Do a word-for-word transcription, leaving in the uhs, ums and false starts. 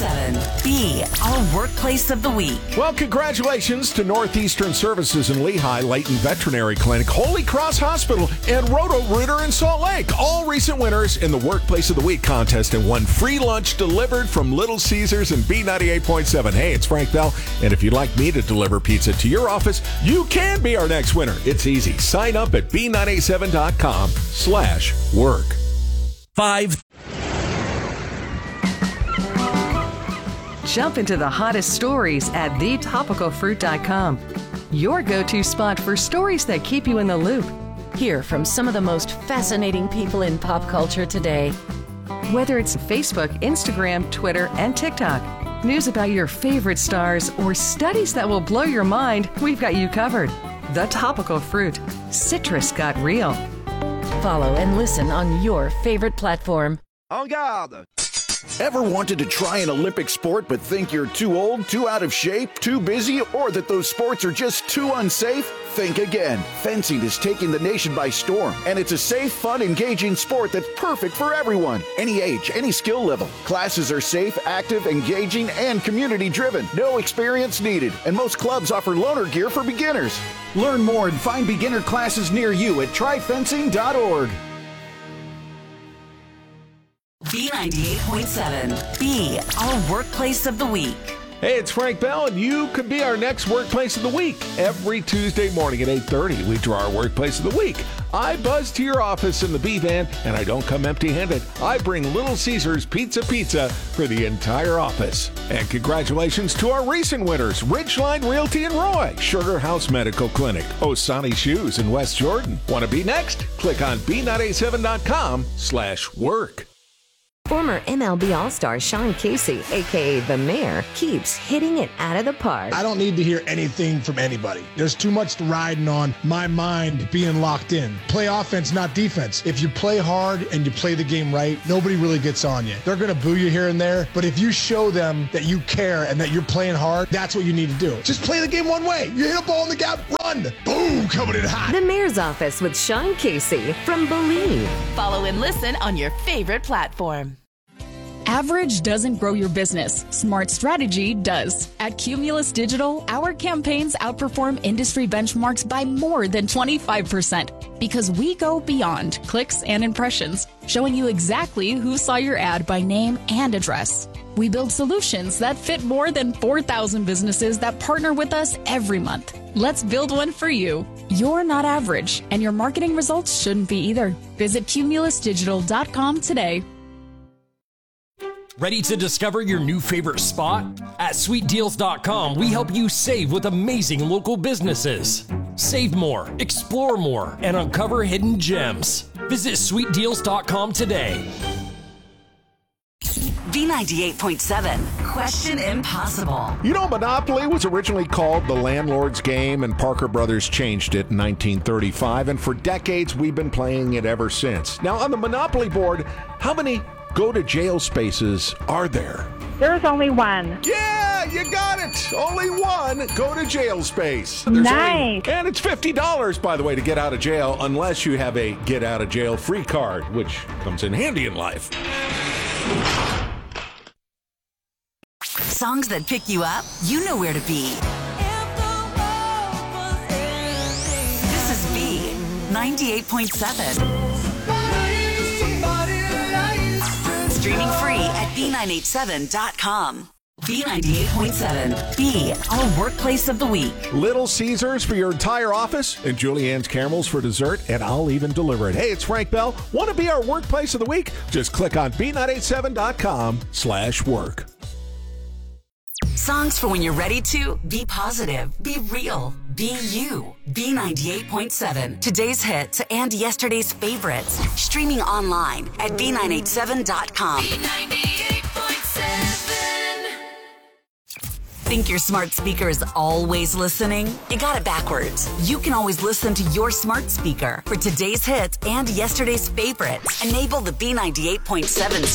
seven, be our workplace of the week. Well, congratulations to Northeastern Services in Lehigh, Layton Veterinary Clinic, Holy Cross Hospital, and Roto-Rooter in Salt Lake. All recent winners in the Workplace of the Week contest and won free lunch delivered from Little Caesars and B ninety-eight point seven. Hey, it's Frank Bell, and if you'd like me to deliver pizza to your office, you can be our next winner. It's easy. Sign up at B nine eight seven dot com slash work. Five. Jump into the hottest stories at the topical fruit dot com. Your go-to spot for stories that keep you in the loop. Hear from some of the most fascinating people in pop culture today. Whether it's Facebook, Instagram, Twitter, and TikTok, news about your favorite stars, or studies that will blow your mind, we've got you covered. The Topical Fruit. Citrus got real. Follow and listen on your favorite platform. En garde! Ever wanted to try an Olympic sport but think you're too old, too out of shape, too busy, or that those sports are just too unsafe? Think again. Fencing is taking the nation by storm, and it's a safe, fun, engaging sport that's perfect for everyone. Any age, any skill level. Classes are safe, active, engaging, and community-driven. No experience needed, and most clubs offer loaner gear for beginners. Learn more and find beginner classes near you at try fencing dot org. B ninety-eight point seven, be our workplace of the week. Hey, it's Frank Bell, and you could be our next Workplace of the Week. Every Tuesday morning at eight thirty, we draw our Workplace of the Week. I buzz to your office in the B-Van, and I don't come empty-handed. I bring Little Caesars Pizza Pizza for the entire office. And congratulations to our recent winners, Ridgeline Realty in Roy, Sugar House Medical Clinic, Osani Shoes in West Jordan. Want to be next? Click on B nine eight seven dot com slash work. Former M L B All-Star Sean Casey, a k a. The Mayor, keeps hitting it out of the park. I don't need to hear anything from anybody. There's too much riding on my mind being locked in. Play offense, not defense. If you play hard and you play the game right, nobody really gets on you. They're going to boo you here and there, but if you show them that you care and that you're playing hard, that's what you need to do. Just play the game one way. You hit a ball in the gap, run. Boom, coming in hot. The Mayor's Office with Sean Casey from Believe. Follow and listen on your favorite platform. Average doesn't grow your business. Smart strategy does. At Cumulus Digital, our campaigns outperform industry benchmarks by more than twenty-five percent because we go beyond clicks and impressions, showing you exactly who saw your ad by name and address. We build solutions that fit more than four thousand businesses that partner with us every month. Let's build one for you. You're not average, and your marketing results shouldn't be either. Visit cumulus digital dot com today. Ready to discover your new favorite spot? At sweet deals dot com, we help you save with amazing local businesses. Save more, explore more, and uncover hidden gems. Visit sweet deals dot com today. B ninety-eight point seven, Question Impossible. You know, Monopoly was originally called the Landlord's Game, and Parker Brothers changed it in nineteen thirty-five, and for decades we've been playing it ever since. Now, on the Monopoly board, how many go-to-jail spaces are there? There's only one. Yeah, you got it. Only one go-to-jail space. There's nice. Only, and it's fifty dollars, by the way, to get out of jail, unless you have a get-out-of-jail-free card, which comes in handy in life. Songs that pick you up, you know where to be. This is B ninety-eight point seven. Streaming free at B nine eight seven dot com. B ninety-eight point seven, be our workplace of the week. Little Caesars for your entire office, and Julianne's Caramels for dessert, and I'll even deliver it. Hey, it's Frank Bell. Want to be our workplace of the week? Just click on B nine eight seven dot com slash work. Songs for when you're ready to be positive, be real, be you. B ninety-eight point seven, today's hits and yesterday's favorites. Streaming online at B nine eight seven dot com. B ninety-eight point seven. Think your smart speaker is always listening? You got it backwards. You can always listen to your smart speaker for today's hits and yesterday's favorites. Enable the B ninety-eight point seven